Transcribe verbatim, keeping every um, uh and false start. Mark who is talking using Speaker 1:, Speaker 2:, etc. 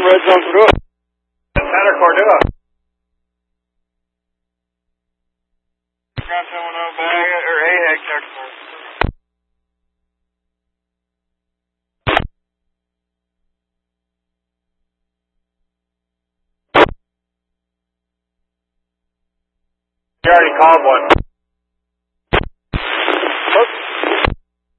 Speaker 1: Red Zone Cordua.
Speaker 2: Center Cordua.
Speaker 3: Ground ten one oh bag, or A H A C.
Speaker 2: You already called one.